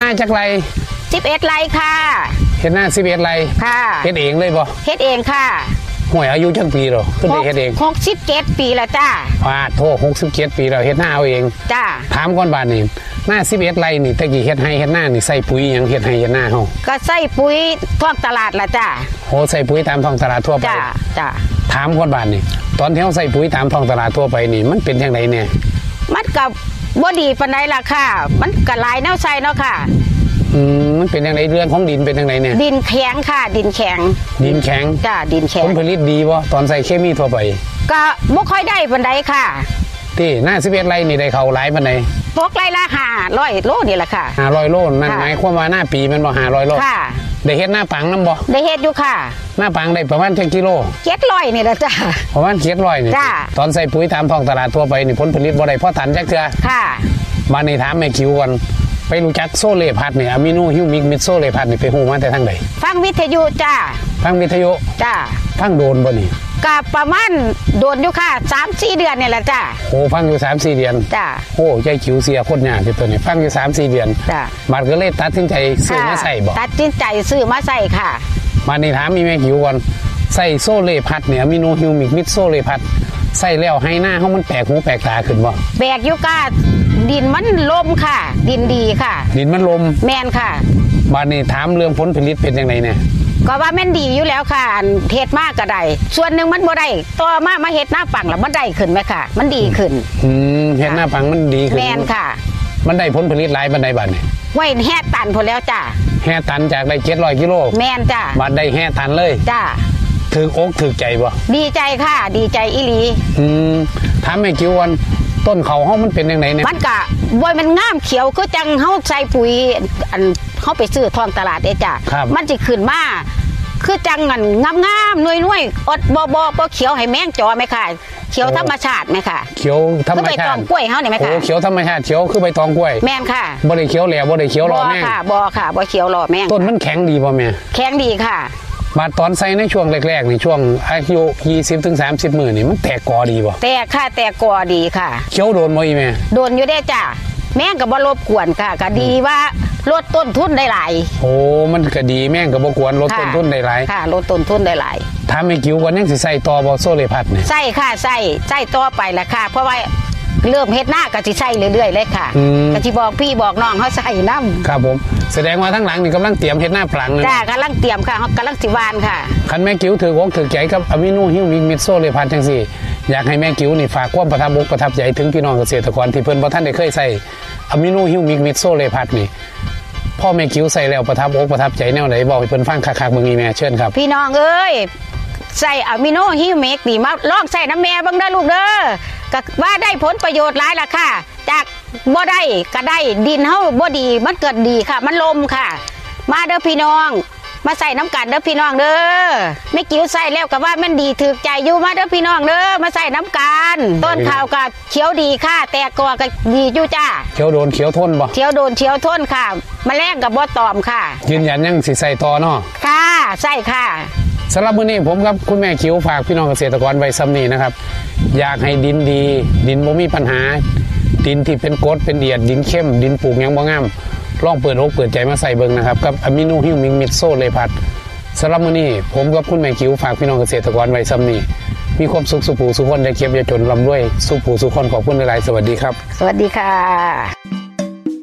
จักไร 11 ไร่ค่ะเฮ็ดหน้า11 ไร่ค่ะเฮ็ดเองเลยบ่เฮ็ดเองค่ะห่วยอายุจักปีหรอเพิ่นได้เฮ็ดเอง 67 ปีแล้วจ้าโทษ67 ปีแล้วเฮ็ดหน้าเอาเองจ้าถามก่อนบาดนี้หน้า11 ไร่นี่ตะกี้เฮ็ดให้เฮ็ดหน้านี่ใส่ปุ๋ยหยังเฮ็ดให้เฮ็ดหน้าเฮาก็ใส่ปุ๋ยท้องตลาดล่ะจ้าโหใส่ปุ๋ยตามท้องตลาดทั่วไปจ้าถามก่อนบาดนี้ตอนที่เฮาใส่ปุ๋ยตามท้องตลาดทั่วไปนี่มันเป็นจังไดเนี่ยมันก็บ่ดีปานใดล่ะค่ะมันก็หลายแนวใส่เนาะค่ะมันเป็นยังไงเรื่องของดินเป็นยังไงเนี่ยดินแข็งค่ะดินแข็งจ้าดินแข็งผลผลิตดีบ่ตอนใส่เคมีทั่วไปก็บ่ค่อยได้ปานใดค่ะที่หน้า11 ไร่นี่ได้เขาหลายปานใดพกไร่ละ500 โลนี่แหละค่ะ 500 โลนั่นหมายความว่าหน้าปีมันบ่500 โลค่ะได้เฮ็ดหน้าปังนำบ่ได้เฮ็ดอยู่ค่ะหน้าปังได้ประมาณ10 กิโล 700นี่แหละจ้าประมาณ700นี่ตอนใส่ปุ๋ยตามท้องตลาดทั่วไปนี่ผลผลิตบ่ได้พอตันจักเทื่อค่ะมานี่ถามแม่คิวก่อนไปรู้จักโซเลพัดนี่อะมิโนฮิวมิกมิดโซเลพัดนี่ไปฮู้มาแต่ทางใดฟังวิทยุจ้าฟังวิทยุจ้าฟังโดนบ่นี่ก็ประมาณโดนอยู่ค่ะ 3-4 เดือนนี่แหละจ้าโอ้ฟังอยู่ 3-4 เดือนจ้าโอ้ใจคิวเสียโคตรยากอยู่ตัวนี้ฟังอยู่ 3-4 เดือนจ้าบัดก็เลยตัดสินใจซื้อมาใส่บ่ตัดสินใจซื้อมาใส่ค่ะมานี่ถามมีแม่คิวก่อนใส่โซเลพัดเนี่ยอะมิโนฮิวมิกมิดโซเลพัดใส่แล้วให้หน้าเฮามันแปลกหูแปลกตาขึ้นบ่แปลกอยู่ก้าดินมันลมค่ะดินดีค่ะดินมันลมแม่นค่ะบัดนี้ถามเรื่องผลผลิตเป็นจังไดเนี่ยก็ว่าแม่นดีอยู่แล้วค่ะเฮ็ดมากก็ได้ส่วนหนึ่งมันบ่ได้ต่อมาเฮ็ดหน้าปังแล้วมันได้ขึ้นไหมค่ะมันดีขึ้นเฮ็ดหน้าปังมันดีขึ้นแม่นค่ะมันได้ผลผลิตหลายปานใดบัดนี้ไว้แห่ตันพอแล้วจ้าแห่ตันจากได้700 กิโลแม่นจ้าบัดได้แห่ตันเลยจ้าถึกอกถึกใจบ่ดีใจค่ะดีใจอีหลีถามแม่คิววันต้นเขาเฮามันเป็นจังไดเนี่ยมันก็บ่มันงามเขียวคือจังเฮาใส่ปุ๋ยอันเฮาไปซื้อท้องตลาดเด้จ้ามันสิขึ้นมาคือจังงั้นงามๆหน่วยๆอดบ่เขียวให้แมงจอไหมค่ะเขียวธรรมชาติไหมค่ะเขียวธรรมชาติคือใบตองกล้วยเฮานี่ไหมค่ะโอ้เขียวธรรมชาติเขียวคือใบตองกล้วยแม่นค่ะบ่ได้เขียวแหลวบ่ได้เขียวรอแม่งบ่ค่ะบ่เขียวรอแม่งต้นมันแข็งดีบ่แม่แข็งดีค่ะมาตอนใส่ในช่วงแรกๆนี่ช่วงอายุ20-30 มื้อนี่มันแตกกอดีบ่แตกค่ะแตกกอดีค่ะเขียวโดนบ่อีแม่โดนอยู่ได้จ้ะแม่งก็บ่รบกวนค่ะก็ดีว่าลดต้นทุนได้หลายโอ้มันก็ดีแม่งก็บ่กวนลดต้นทุนได้หลายค่ะลดต้นทุนได้หลายถ้าไม่กิ้วก่อนยังสิใส่ต่อบ่โซเลพัดนี่ใส่ค่ะใส่ต่อไปละค่ะเพราะว่าเริ่มเฮ็ดหน้าก็สิใส่เรื่อยๆเลยค่ะก็สิบอกพี่บอกน้องเฮาใส่นำครับผมแสดงว่าทั้งหลังนี่กำลังเตรียมเฮ็ดหน้าปลังจ้ากำลังเตรียมค่ะเฮากำลังสิหว่านค่ะคันแม่กิ้วถืออกถือใจกับอะมิโนฮิวมิกมิดโซเลพัดจังซี่อยากให้แม่กิ้วนี่ฝากความประทับอกประทับใจถึงพี่น้องเกษตรกรที่เพิ่นบ่ทันได้เคยใส่อะมิโนฮิวมิกมิดโซเลพัดนี่พ่อแม่กิ้วใส่แล้วประทับอกประทับใจแนวไหนบอกให้เพิ่นฟังคักๆเบิ่งอีแม่เชิญครับพี่น้องเอ้ยใส่อะมิโนฮิวมิกนี่มาลองใส่น้ำแม่เบิ่งเด้อลูกเด้อก็ว่าได้ผลประโยชน์หลายล่ะค่ะจากบ่ได้ก็ได้ดินเฮาบ่ดีมันเกิดดีค่ะมันลมค่ะมาเด้อพี่น้องมาใส่น้ำกันเด้อพี่น้องเด้อไม่กิ้วใส่แล้วก็ว่ามันดีถึกใจอยู่มาเด้อพี่น้องเด้อมาใส่น้ำกันต้นข้าวก็เขียวดีค่ะแต่กอก็ดีอยู่จ้าเขียวโดนเขียวทนบ่เขียวโดนเขียวทนค่ะแมลงก็บ่ตอมค่ะยืนยันยังสิใส่ต่อเนาะค่ะใส่ค่ะสำหรับมื้อนี้ผมกับคุณแม่คิวฝากพี่น้องเกษตรกรไว้ซ้ำนี้นะครับอยากให้ดินดีดินบ่มีปัญหาดินที่เป็นกรดเป็นเอียดดินเข้มดินปลูกหยังบ่งามลองเปิดอกเปิดใจมาใส่เบิ่งนะครับกับอะมิโนฮิวมิกมิดโซเลพัดสำหรับมื้อนี้ผมกับคุณแม่คิวฝากพี่น้องเกษตรกรไว้ซ้ำนี้มีความสุขสุขผู้สุขคนอย่าเก็บอย่าจนร่ำรวยสุขผู้สุขคนขอบคุณหลายๆสวัสดีครับสวัสดีค่ะ